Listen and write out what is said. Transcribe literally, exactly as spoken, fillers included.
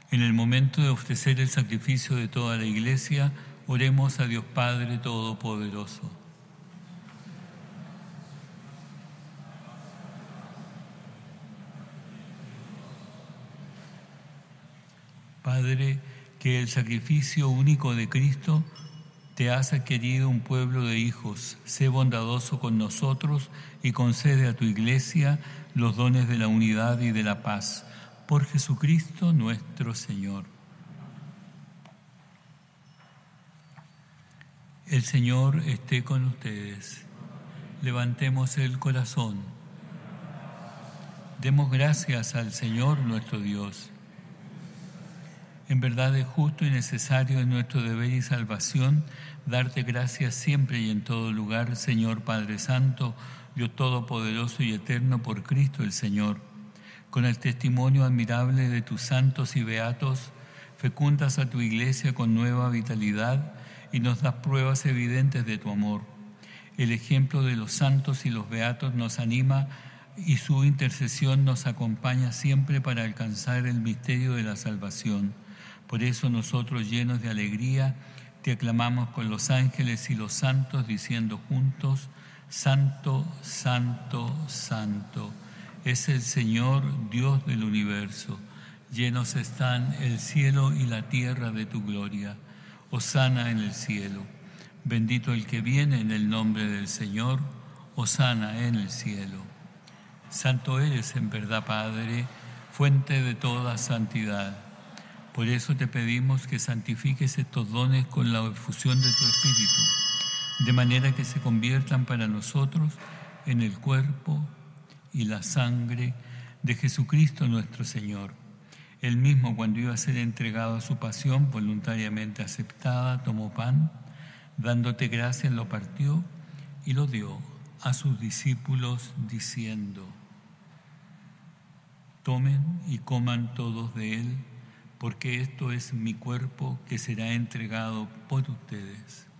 En el momento de ofrecer el sacrificio de toda la Iglesia, oremos a Dios Padre Todopoderoso. Padre, que el sacrificio único de Cristo te has adquirido un pueblo de hijos. Sé bondadoso con nosotros y concede a tu Iglesia los dones de la unidad y de la paz. Por Jesucristo nuestro Señor. El Señor esté con ustedes. Levantemos el corazón. Demos gracias al Señor nuestro Dios. En verdad es justo y necesario en nuestro deber y salvación darte gracias siempre y en todo lugar, Señor Padre Santo, Dios Todopoderoso y Eterno, por Cristo el Señor. Con el testimonio admirable de tus santos y beatos, fecundas a tu Iglesia con nueva vitalidad y nos das pruebas evidentes de tu amor. El ejemplo de los santos y los beatos nos anima y su intercesión nos acompaña siempre para alcanzar el misterio de la salvación. Por eso nosotros, llenos de alegría, te aclamamos con los ángeles y los santos, diciendo juntos: Santo, Santo, Santo, es el Señor, Dios del universo. Llenos están el cielo y la tierra de tu gloria. Hosana en el cielo. Bendito el que viene en el nombre del Señor. Hosana en el cielo. Santo eres en verdad, Padre, fuente de toda santidad. Por eso te pedimos que santifiques estos dones con la efusión de tu Espíritu, de manera que se conviertan para nosotros en el cuerpo y la sangre de Jesucristo nuestro Señor. Él mismo, cuando iba a ser entregado a su pasión voluntariamente aceptada, tomó pan, dándote gracias, lo partió y lo dio a sus discípulos, diciendo: Tomen y coman todos de él, porque esto es mi cuerpo que será entregado por ustedes.